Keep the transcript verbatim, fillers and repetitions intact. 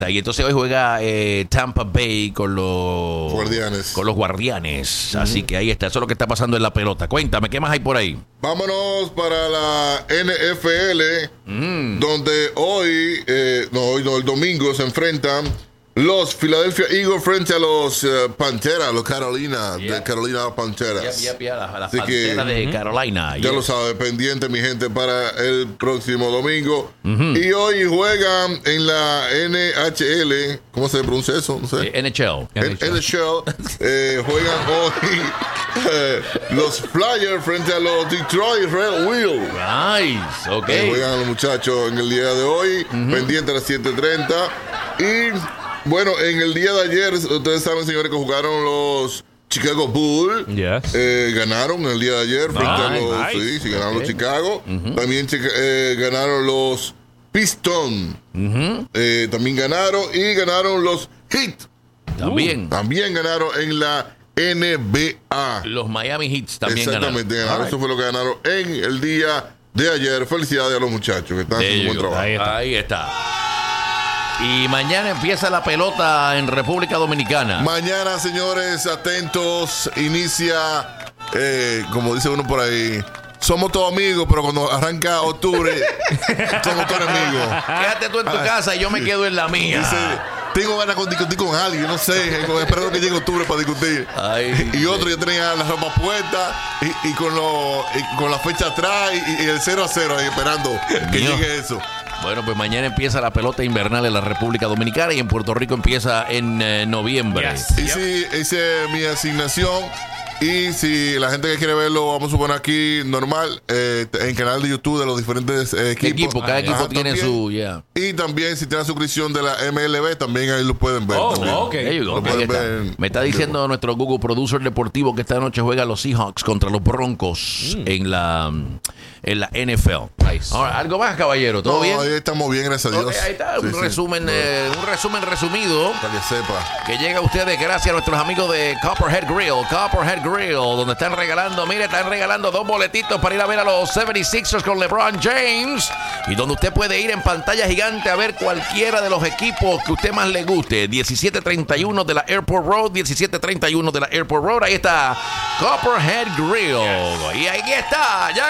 Y entonces hoy juega eh, Tampa Bay con los Guardianes. Con los Guardianes. Uh-huh. Así que ahí está. Eso es lo que está pasando en la pelota. Cuéntame, ¿qué más hay por ahí? Vámonos para la N F L, mm. donde hoy, eh, no, hoy no, el domingo se enfrentan los Philadelphia Eagles frente a los uh, Panteras, los Carolina, yep. de Carolina Panteras. Yep, yep, yep, la, la Pantera de uh-huh. Carolina. Ya yep. lo sabe, pendiente mi gente para el próximo domingo. Uh-huh. Y hoy juegan en la N H L, ¿cómo se pronuncia eso? No sé. Eh, N H L. N H L. eh, juegan hoy eh, los Flyers frente a los Detroit Red Wheels. Nice, ok. Eh, juegan los muchachos en el día de hoy, uh-huh. pendiente a las siete treinta. Y bueno, en el día de ayer, ustedes saben, señores, que jugaron los Chicago Bulls. Yes. Eh, ganaron el día de ayer frente nice, a los, nice. sí, sí, ganaron okay. los Chicago. Uh-huh. También eh, ganaron los Pistons. Uh-huh. Eh, también ganaron y ganaron los Heat. También. Uh, también ganaron en la N B A. Los Miami Heat también Exactamente, ganaron. ganaron. Eso fue lo que ganaron en el día de ayer. Felicidades a los muchachos que están haciendo un buen trabajo. Ahí está. Ahí está. Y mañana empieza la pelota en República Dominicana. Mañana, señores, atentos, inicia, eh, como dice uno por ahí, somos todos amigos, pero cuando arranca octubre, somos todos enemigos. Quédate tú en tu casa y yo me quedo en la mía. Dice, tengo ganas de discutir con alguien, no sé, espero que llegue octubre para discutir. Ay, y otro ya tenía la ropa puesta y, y, con, lo, y con la fecha atrás y, y el cero a cero ahí esperando que Dios. llegue eso. Bueno, pues mañana empieza la pelota invernal en la República Dominicana y en Puerto Rico empieza en eh, noviembre. Yes. Y yep. sí, esa es mi asignación. Y si la gente que quiere verlo, vamos a poner aquí normal, eh, en el canal de YouTube de los diferentes eh, equipos. Equipo, cada equipo Ajá, tiene también. su... Yeah. Y también si tienen suscripción de la M L B, también ahí lo pueden ver. Oh, también. ok. Lo okay. pueden ver. Me está diciendo nuestro Google Producer Deportivo que esta noche juega los Seahawks contra los Broncos mm. en la en la N F L. Nice. Ahora, ¿algo más, caballero? ¿Todo no, bien? Ahí estamos bien, gracias a Dios. Okay, ahí está, sí, un, sí. resumen, eh, un resumen resumido. Para que sepa. Que llega a ustedes gracias a nuestros amigos de Copperhead Grill. Copperhead Grill, donde están regalando, mire, están regalando dos boletitos para ir a ver a los setenta y seis ers con LeBron James. Y donde usted puede ir en pantalla gigante a ver cualquiera de los equipos que usted más le guste. diecisiete treinta y uno de la Airport Road, diecisiete treinta y uno de la Airport Road. Ahí está Copperhead Grill. Yes. Y ahí está, ya